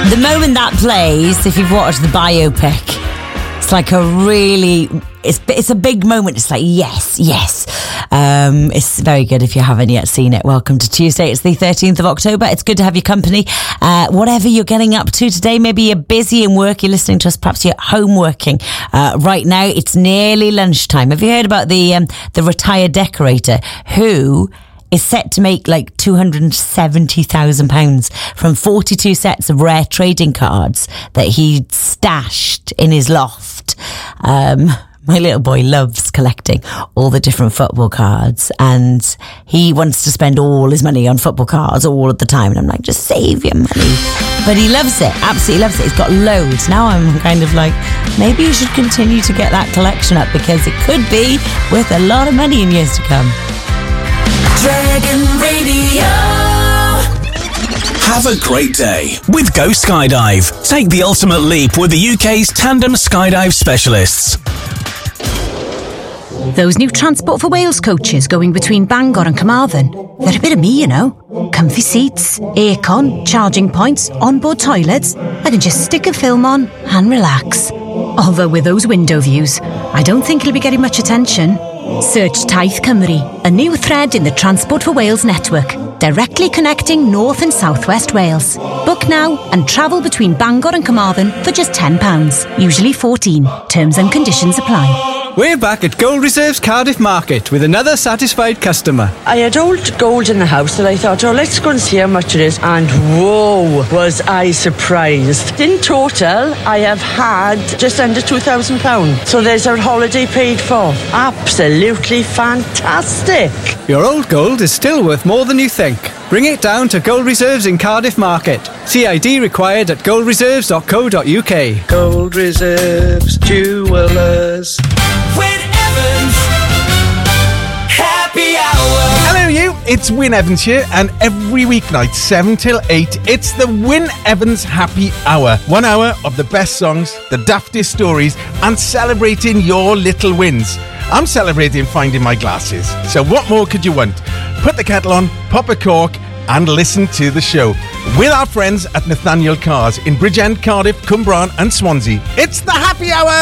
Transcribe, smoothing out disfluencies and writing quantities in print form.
The moment that plays, if you've watched the biopic, it's like it's a big moment. It's like, yes. It's very good if you haven't yet seen it. Welcome to Tuesday. It's the 13th of October. It's good to have your company. Whatever you're getting up to today, maybe you're busy in work, you're listening to us, perhaps you're home working. Right now, it's nearly lunchtime. Have you heard about the retired decorator who is set to make like £270,000 from 42 sets of rare trading cards that he stashed in his loft? My little boy loves collecting all the different football cards, and he wants to spend all his money on football cards all of the time. And I'm like, just save your money. But he loves it, absolutely loves it. He's got loads. Now I'm kind of like, maybe you should continue to get that collection up, because it could be worth a lot of money in years to come. Dragon Radio. Have a great day with Go Skydive. Take the ultimate leap with the UK's tandem skydive specialists. Those new Transport for Wales coaches going between Bangor and Carmarthen, they're a bit of me, you know. Comfy seats, aircon, charging points, onboard toilets. I can just stick a film on and relax. Although with those window views, I don't think it'll be getting much attention. Search Taith Cymru, a new thread in the Transport for Wales network, directly connecting North and South West Wales. Book now and travel between Bangor and Carmarthen for just £10, usually $14. Terms and conditions apply. We're back at Gold Reserve's Cardiff Market with another satisfied customer. I had old gold in the house that I thought, let's go and see how much it is. And whoa, was I surprised. In total, I have had just under £2,000. So there's our holiday paid for. Absolutely fantastic. Your old gold is still worth more than you think. Bring it down to Gold Reserves in Cardiff Market. CID required at goldreserves.co.uk. Gold Reserves Jewellers. Win Evans. Happy hour. Hello you, it's Win Evans here, and every weeknight 7 till 8 it's the Win Evans Happy Hour. 1 hour of the best songs, the daftest stories, and celebrating your little wins. I'm celebrating finding my glasses, so what more could you want? Put the kettle on, pop a cork, and listen to the show with our friends at Nathaniel Cars in Bridgend, Cardiff, Cwmbran and Swansea. It's the Happy Hour!